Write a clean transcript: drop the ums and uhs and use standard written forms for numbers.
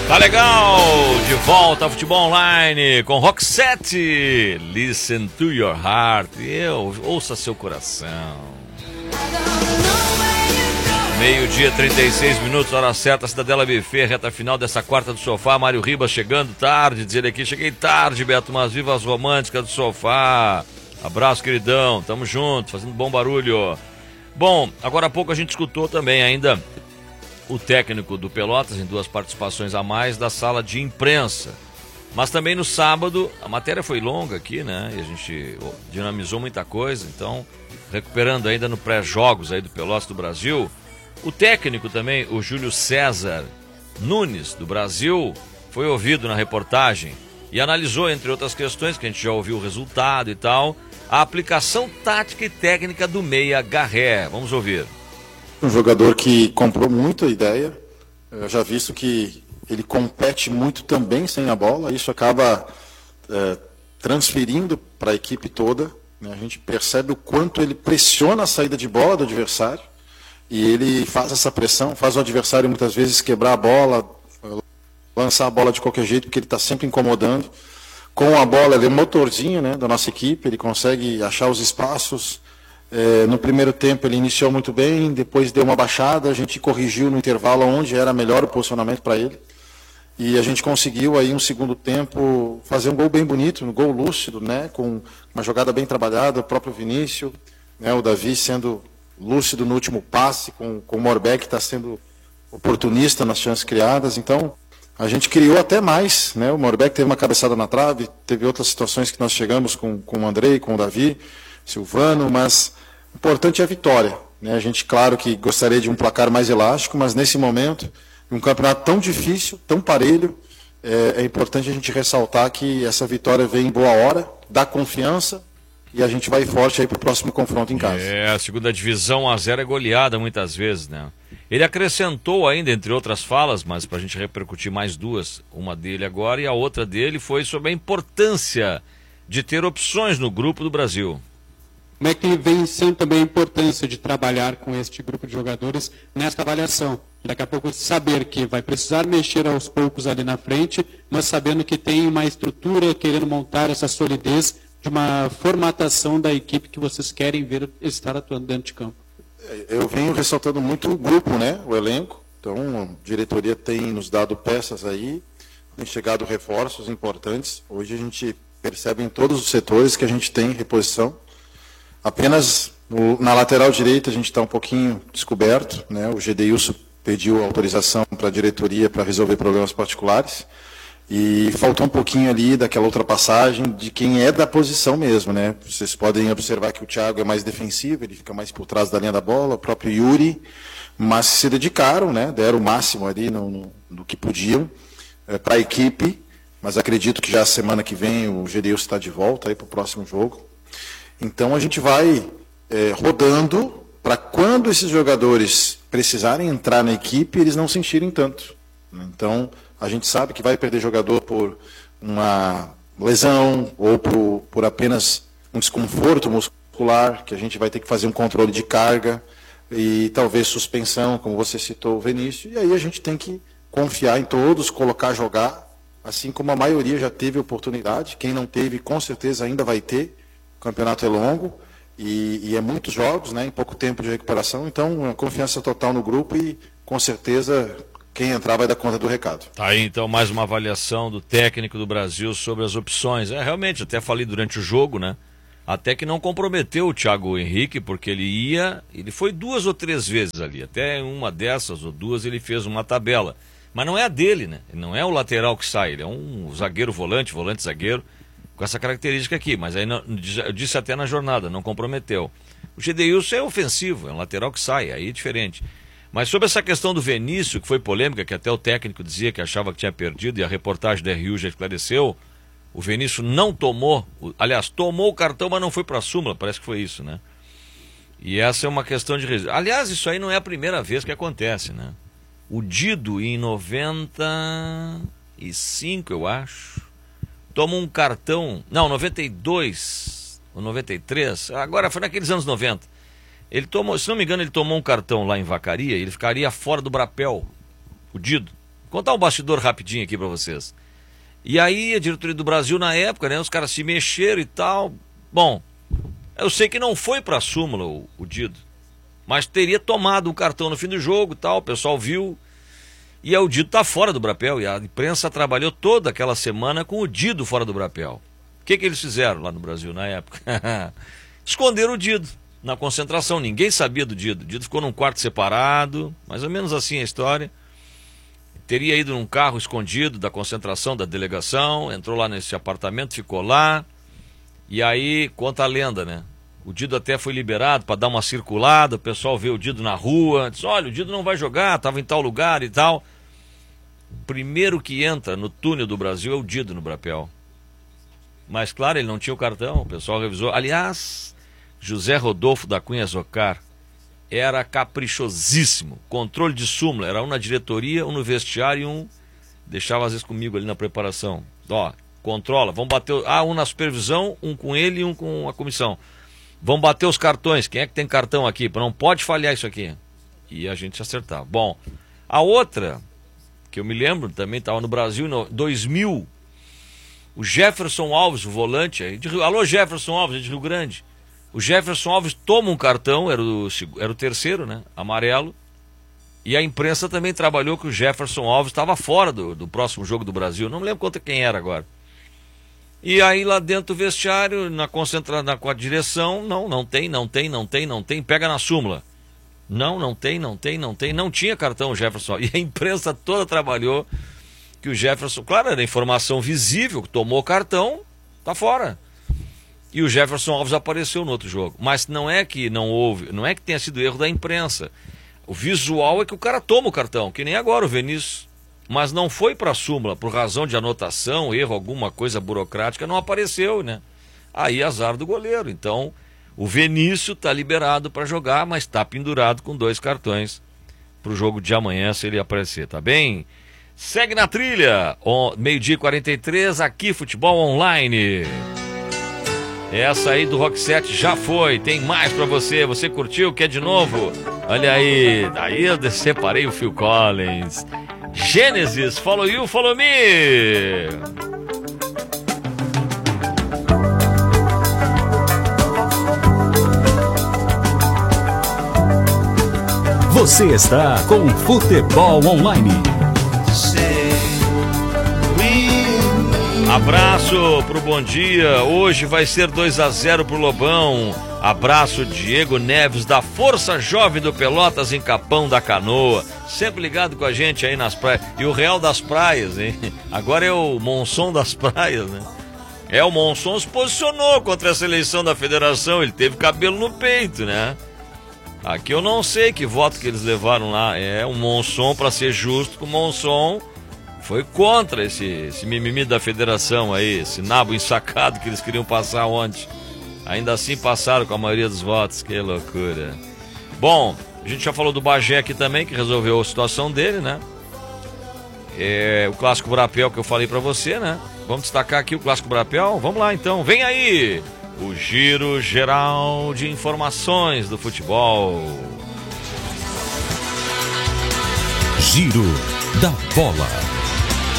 Tá legal! De volta ao Futebol Online com Roxette. Listen to your heart. Ouça seu coração. Meio-dia, 36 minutos, hora certa, Cidadela Buffet, reta final dessa quarta do sofá. Mário Ribas chegando tarde, diz ele aqui, cheguei tarde, Beto, mas viva as românticas do sofá. Abraço, queridão, tamo junto, fazendo bom barulho. Bom, agora há pouco a gente escutou também ainda o técnico do Pelotas, em 2 participações a mais, da sala de imprensa. Mas também no sábado, a matéria foi longa aqui, né? E a gente dinamizou muita coisa, então, recuperando ainda no pré-jogos aí do Pelotas do Brasil, o técnico também, o Júlio César Nunes, do Brasil, foi ouvido na reportagem e analisou, entre outras questões, que a gente já ouviu o resultado e tal, a aplicação tática e técnica do meia Garré. Vamos ouvir. Um jogador que comprou muito a ideia, eu já visto que ele compete muito também sem a bola, isso acaba transferindo para a equipe toda, né? A gente percebe o quanto ele pressiona a saída de bola do adversário, e ele faz essa pressão, faz o adversário muitas vezes quebrar a bola, lançar a bola de qualquer jeito, porque ele está sempre incomodando. Com a bola, ele é motorzinho, né, da nossa equipe, ele consegue achar os espaços. No primeiro tempo ele iniciou muito bem, depois deu uma baixada, a gente corrigiu no intervalo onde era melhor o posicionamento para ele. E a gente conseguiu aí um segundo tempo fazer um gol bem bonito, um gol lúcido, né, com uma jogada bem trabalhada, o próprio Vinícius, né, o Davi sendo lúcido no último passe, com o Morbeck está sendo oportunista nas chances criadas. Então a gente criou até mais, né? O Morbeck teve uma cabeçada na trave, teve outras situações que nós chegamos com o Andrei, com o Davi, Silvano, mas o importante é a vitória, né? A gente, claro que gostaria de um placar mais elástico, mas nesse momento, em um campeonato tão difícil, tão parelho, é importante a gente ressaltar que essa vitória vem em boa hora, dá confiança, e a gente vai forte aí para o próximo confronto em casa. A segunda divisão 1-0 é goleada muitas vezes, né? Ele acrescentou ainda, entre outras falas, mas para a gente repercutir mais 2, uma dele agora e a outra dele foi sobre a importância de ter opções no grupo do Brasil. Como é que vem sendo também a importância de trabalhar com este grupo de jogadores nesta avaliação? Daqui a pouco saber que vai precisar mexer aos poucos ali na frente, mas sabendo que tem uma estrutura, querendo montar essa solidez de uma formatação da equipe que vocês querem ver estar atuando dentro de campo. Eu venho ressaltando muito o grupo, né, o elenco. Então, a diretoria tem nos dado peças aí, tem chegado reforços importantes. Hoje a gente percebe em todos os setores que a gente tem reposição. Apenas na lateral direita a gente está um pouquinho descoberto, né? O Gedeilson pediu autorização para a diretoria para resolver problemas particulares. E faltou um pouquinho ali daquela ultrapassagem de quem é da posição mesmo, né? Vocês podem observar que o Thiago é mais defensivo, ele fica mais por trás da linha da bola, o próprio Yuri, mas se dedicaram, né? Deram o máximo ali no que podiam para a equipe, mas acredito que já a semana que vem o Gedeilson está de volta aí para o próximo jogo. Então a gente vai rodando para quando esses jogadores precisarem entrar na equipe, eles não sentirem tanto. Então a gente sabe que vai perder jogador por uma lesão ou por apenas um desconforto muscular, que a gente vai ter que fazer um controle de carga e talvez suspensão, como você citou o Vinícius, e aí a gente tem que confiar em todos, colocar a jogar, assim como a maioria já teve oportunidade, quem não teve com certeza ainda vai ter, o campeonato é longo e é muitos jogos, né, em pouco tempo de recuperação, então uma confiança total no grupo e com certeza quem entrar vai dar conta do recado. Tá aí então mais uma avaliação do técnico do Brasil sobre as opções. Realmente, até falei durante o jogo, né? Até que não comprometeu o Thiago Henrique, porque ele foi 2 ou 3 vezes ali, até uma dessas ou 2 ele fez uma tabela. Mas não é a dele, né? Ele não é o lateral que sai, ele é um zagueiro volante zagueiro, com essa característica aqui, mas aí eu disse até na jornada, não comprometeu. O Gedeilson é ofensivo, é um lateral que sai, aí é diferente. Mas sobre essa questão do Vinícius, que foi polêmica, que até o técnico dizia que achava que tinha perdido, e a reportagem da RU já esclareceu, o Vinícius não tomou, aliás, tomou o cartão, mas não foi para a súmula, parece que foi isso, né? E essa é uma questão de... Aliás, isso aí não é a primeira vez que acontece, né? O Dido, em 95, eu acho, tomou um cartão, não, 92 ou 93, agora foi naqueles anos 90. Ele tomou, se não me engano, ele tomou um cartão lá em Vacaria, ele ficaria fora do Brapel, o Dido. Contar um bastidor rapidinho aqui para vocês. E aí a diretoria do Brasil na época, né, os caras se mexeram e tal. Bom, eu sei que não foi para a súmula o Dido, mas teria tomado um cartão no fim do jogo e tal, o pessoal viu. E aí o Dido tá fora do Brapel, e a imprensa trabalhou toda aquela semana com o Dido fora do Brapel. O que eles fizeram lá no Brasil na época? Esconderam o Dido na concentração, ninguém sabia do Dido. O Dido ficou num quarto separado, mais ou menos assim a história. Teria ido num carro escondido da concentração da delegação, entrou lá nesse apartamento, ficou lá. E aí, conta a lenda, né? O Dido até foi liberado para dar uma circulada, o pessoal vê o Dido na rua, diz, olha, o Dido não vai jogar, estava em tal lugar e tal. Primeiro que entra no túnel do Brasil é o Dido no Brapel. Mas claro, ele não tinha o cartão, o pessoal revisou. Aliás, José Rodolfo da Cunha Zocar era caprichosíssimo, controle de súmula, era um na diretoria, um no vestiário e um deixava às vezes comigo ali na preparação. Ó, controla, vamos bater, um na supervisão, um com ele e um com a comissão. Vamos bater os cartões, quem é que tem cartão aqui? Não pode falhar isso aqui. E a gente se acertava. Bom, a outra, que eu me lembro, também estava no Brasil, em 2000, o Jefferson Alves, o volante, alô Jefferson Alves, de Rio Grande. O Jefferson Alves toma um cartão, era o terceiro, né? Amarelo. E a imprensa também trabalhou que o Jefferson Alves estava fora do próximo jogo do Brasil. Não me lembro contra quem era agora. E aí lá dentro do vestiário, com a direção, não tem, pega na súmula. Não tem, não tinha cartão o Jefferson. E a imprensa toda trabalhou que o Jefferson, claro, era informação visível, que tomou cartão, tá fora. E o Jefferson Alves apareceu no outro jogo. Mas não é que não houve, não é que tenha sido erro da imprensa. O visual é que o cara toma o cartão, que nem agora o Vinícius. Mas não foi para a súmula, por razão de anotação, erro, alguma coisa burocrática, não apareceu, né? Aí azar do goleiro. Então, o Vinícius está liberado para jogar, mas está pendurado com 2 cartões para o jogo de amanhã, se ele aparecer, tá bem? Segue na trilha, 12h43, aqui Futebol Online. Essa aí do Rock 7 já foi, tem mais pra você. Você curtiu? Quer de novo? Olha aí, daí eu separei o Phil Collins. Gênesis, Follow You, Follow Me. Você está com Futebol Online. Abraço pro Bom Dia, hoje vai ser 2-0 pro Lobão. Abraço Diego Neves da Força Jovem do Pelotas em Capão da Canoa, sempre ligado com a gente aí nas praias. E o Real das Praias, hein? Agora é o Monson das Praias, né? O Monson se posicionou contra a seleção da federação, ele teve cabelo no peito, né? Aqui eu não sei que voto que eles levaram lá, o Monson, para ser justo com o Monson, foi contra esse mimimi da federação aí, esse nabo ensacado que eles queriam passar ontem. Ainda assim passaram com a maioria dos votos, que loucura. Bom, a gente já falou do Bagé aqui também, que resolveu a situação dele, né? O Clássico Brapel que eu falei pra você, né? Vamos destacar aqui o Clássico Brapel? Vamos lá então, vem aí! O Giro Geral de Informações do Futebol. Giro da Bola.